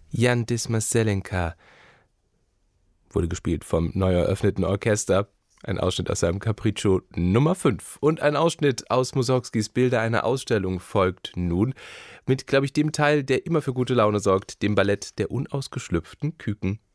Jan Dismas-Zelenka wurde gespielt vom neu eröffneten Orchester. Ein Ausschnitt aus seinem Capriccio Nummer 5. Und ein Ausschnitt aus Mussorgskis Bilder einer Ausstellung folgt nun mit, glaube ich, dem Teil, der immer für gute Laune sorgt, dem Ballett der unausgeschlüpften Küken.